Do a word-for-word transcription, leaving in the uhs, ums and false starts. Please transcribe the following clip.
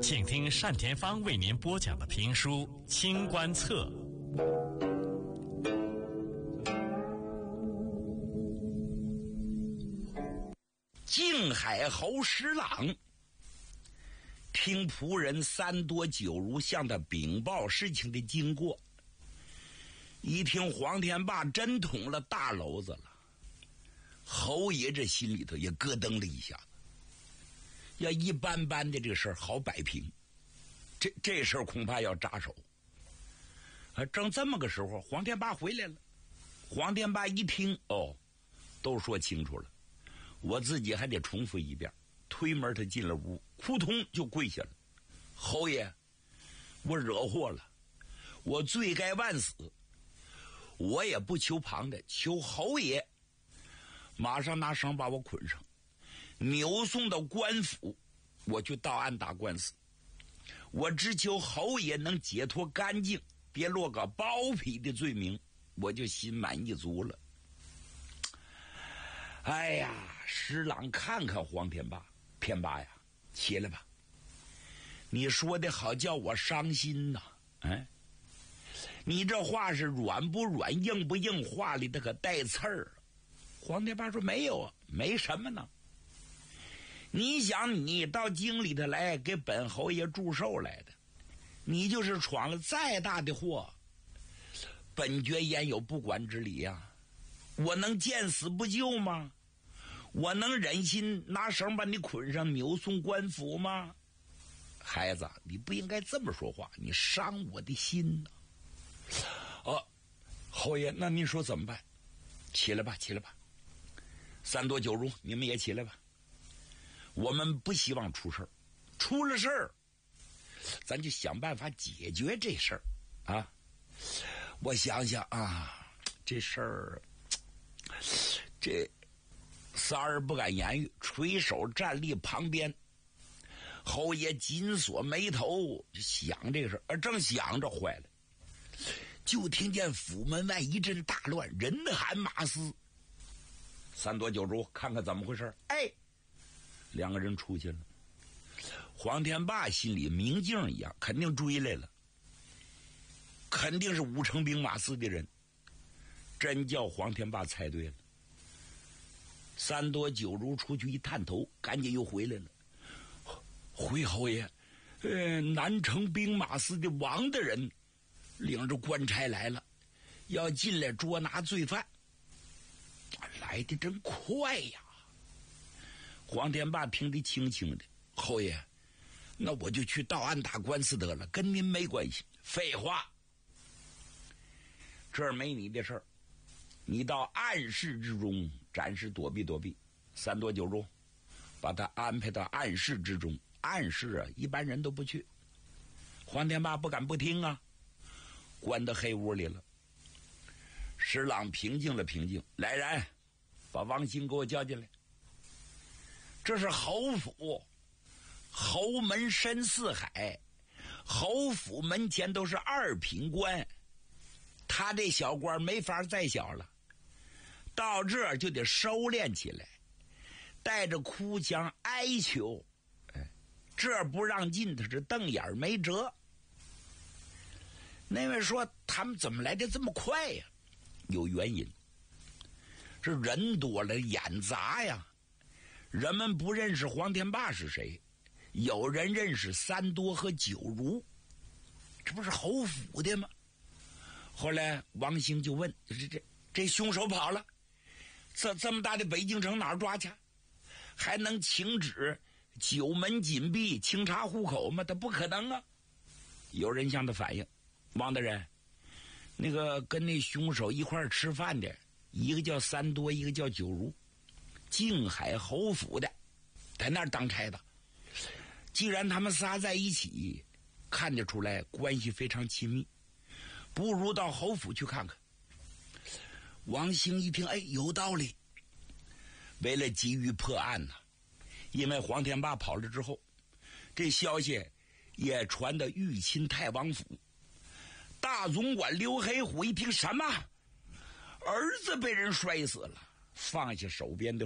请听单田芳为您播讲的评书《清官侧》。 靖海侯石朗听仆人三多九如向他禀报事情的经过，一听黄天霸真捅了大篓子了，侯爷这心里头也咯噔了一下子。要一般般的这个事儿好摆平，这这事儿恐怕要扎手。啊，正这么个时候，黄天霸回来了。黄天霸一听，哦，都说清楚了，我自己还得重复一遍。推门他进了屋，扑通就跪下了。侯爷，我惹祸了，我罪该万死，我也不求旁的，求侯爷马上拿绳把我捆上，扭送到官府，我去到案打官司。我只求侯爷能解脱干净，别落个包庇的罪名，我就心满意足了。哎呀，石朗看看黄天霸，天霸呀，起来吧，你说的好叫我伤心呐、啊！哎，你这话是软不软，硬不硬，话里头可带刺儿。黄天霸说没有啊，没什么呢。你想你到京里头来给本侯爷祝寿来的，你就是闯了再大的祸，本爵焉有不管之理呀、啊？我能见死不救吗？我能忍心拿绳把你捆上扭送官府吗？孩子，你不应该这么说话，你伤我的心呢、啊。哦，侯爷，那您说怎么办？起来吧，起来吧。三多九如，你们也起来吧。我们不希望出事儿，出了事儿，咱就想办法解决这事儿啊。我想想啊，这事儿，这三儿不敢言语，垂手站立旁边。侯爷紧锁眉头，想这个事儿，正想着，坏了，就听见府门外一阵大乱，人喊马嘶。三多九如，看看怎么回事？哎，两个人出去了。黄天霸心里明镜一样，肯定追来了，肯定是五成兵马司的人。真叫黄天霸猜对了。三多九如出去一探头，赶紧又回来了。回侯爷，呃，南城兵马司的王大人领着官差来了，要进来捉拿罪犯。来的真快呀！黄天霸听得轻轻的，侯爷，那我就去到案打官司得了，跟您没关系。废话，这儿没你的事儿，你到暗室之中暂时躲避躲避。三多九如，把他安排到暗室之中。暗室啊，一般人都不去。黄天霸不敢不听啊，关到黑屋里了。石朗平静了平静，来人，把王兴给我叫进来。这是侯府，侯门深似海，侯府门前都是二品官，他这小官没法再小了，到这儿就得收敛起来，带着哭腔哀求，哎，这不让进，他是瞪眼没辙。那位说他们怎么来的这么快呀？有原因，是人多了眼杂呀，人们不认识黄天霸是谁，有人认识三多和九如，这不是侯府的吗？后来王兴就问，这这这凶手跑了，这这么大的北京城哪儿抓去？还能请旨九门紧闭清查户口吗？他不可能啊。有人向他反映，王大人，那个跟那凶手一块儿吃饭的，一个叫三多，一个叫九如，靖海侯府的，在那儿当差的。既然他们仨在一起，看得出来关系非常亲密，不如到侯府去看看。王兴一听，哎，有道理。为了急于破案呢、啊，因为黄天霸跑了之后，这消息也传到玉钦太王府。大总管刘黑虎一听，什么儿子被人摔死了，放下手边的